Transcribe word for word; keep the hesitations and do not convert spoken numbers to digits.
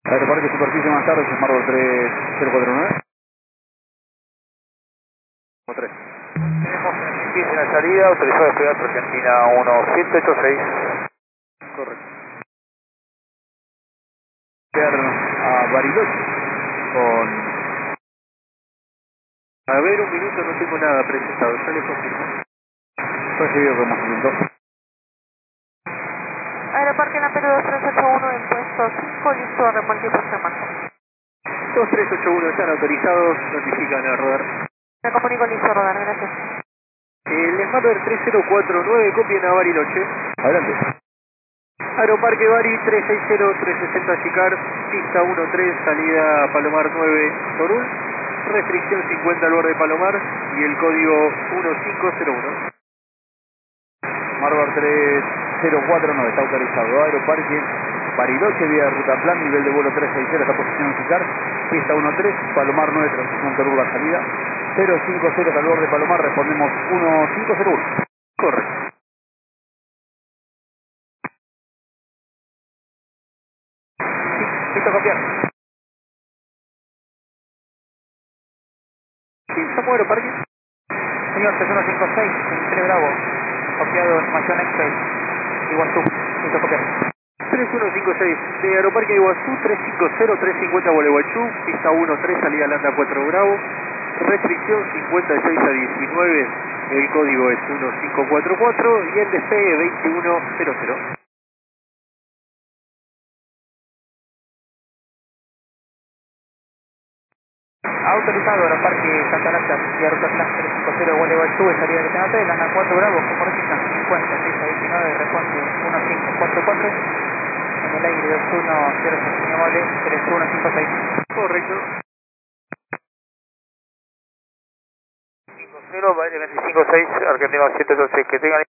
Aeroparque Superficie, más tarde, Marvel tres cero cuatro nueve. tres. Tenemos en en la salida, autorizado a despegar por Argentina uno siete ocho seis. Correcto. A Bariloche con... A ver, un minuto, no tengo nada presentado, ya les confirmo. Recibido como segundo. Aeroparque Lampero dos tres ocho uno en puesto cinco, listo a repartir por semana. dos tres ocho uno están autorizados, notifican a rodar. Me comunico listo a rodar, gracias. El Smart tres cero cuatro nueve, copien a Bariloche. Adelante. Aeroparque Bari tres seis cero tres sesenta Chicar, pista uno tres, salida Palomar nueve Sorul, restricción cincuenta al borde Palomar y el código uno cinco cero uno. Marvel tres cero cuatro nueve está autorizado. Aeroparque Bariloche, vía de ruta plan, nivel de vuelo trescientos sesenta, está posición en Chicar, pista uno tres, Palomar nueve, transición Sorul, la salida cero cinco cero al borde Palomar, respondemos uno cinco cero uno. Correcto. Listo, copiar. Sí, ¿estamos Aeroparque? Señor, tres uno cinco seis, tres Bravo. Copiado, información X-Ray. Iguazú. Listo, copiar. tres uno cinco seis, de Aeroparque Iguazú, tres cinco cero tres cincuenta Gualeguaychú, pista uno tres, salida Landa cuatro Bravo, restricción cincuenta y seis a diecinueve, el código es uno cinco cuatro cuatro y el despegue veintiuno cero cero. Autorizado, Aeroparque Santa Lacha, vía ruta plan tres cinco cero Gualeguaychú, salida de Tenate, Landa cuatro Bravo, como registran cincuenta y seis a diecinueve, responde uno cinco cuatro cuatro. En el aire dos uno cero seis, muy amable, tres uno cinco seis. Correcto. cinco cero, veinticinco seis, Argentina siete ocho seis, que tengan